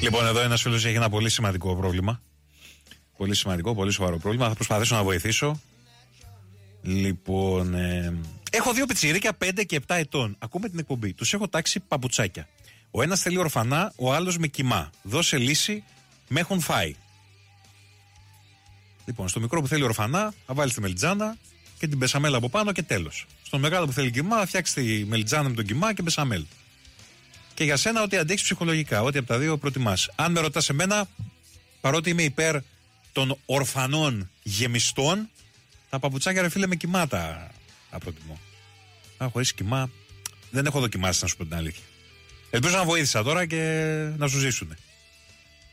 Λοιπόν, εδώ ένας φίλος έχει ένα πολύ σημαντικό πρόβλημα. Πολύ σημαντικό, πολύ σοβαρό πρόβλημα. Θα προσπαθήσω να βοηθήσω. Λοιπόν, έχω δύο πιτσιρίκια 5 και 7 ετών. Ακούμε την εκπομπή. Τους έχω τάξει παπουτσάκια. Ο ένας θέλει ορφανά, ο άλλος με κοιμά. Δώσε λύση, με έχουν φάει. Λοιπόν, στο μικρό που θέλει ορφανά, θα βάλει τη μελιτζάνα και την μπεσαμέλ από πάνω και τέλος. Στον μεγάλο που θέλει κοιμά, θα φτιάξει τη μελιτζάνα με τον κοιμά και μπεσαμέλ. Και για σένα, ό,τι αντέξει ψυχολογικά, ό,τι από τα δύο προτιμάς. Αν με ρωτάς εμένα, παρότι είμαι υπέρ των ορφανών γεμιστών, τα παπουτσάκια, ρε φίλε, με κοιμά τα προτιμώ. Χωρίς κοιμά δεν έχω δοκιμάσει, να σου πω την αλήθεια. Ελπίζω να βοήθησα τώρα και να σου ζήσουνε.